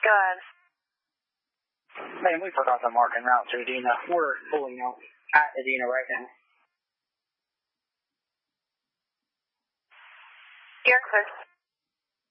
Go ahead. Man, we forgot the marking route to Edina. We're pulling out at Edina right now. You're clear.